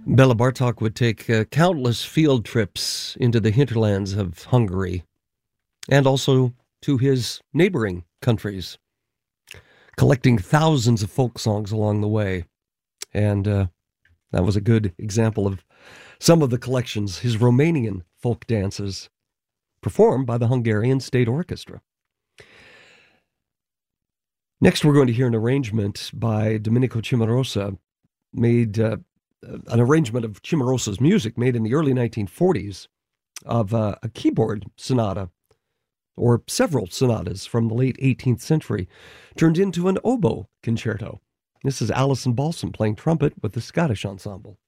Bela Bartok would take countless field trips into the hinterlands of Hungary and also to his neighboring countries, collecting thousands of folk songs along the way. And that was a good example of some of the collections, his Romanian folk dances, performed by the Hungarian State Orchestra. Next, we're going to hear an arrangement by Domenico Cimarosa, made an arrangement of Cimarosa's music made in the early 1940s of a keyboard sonata, or several sonatas from the late 18th century, turned into an oboe concerto. This is Alison Balsom playing trumpet with the Scottish Ensemble.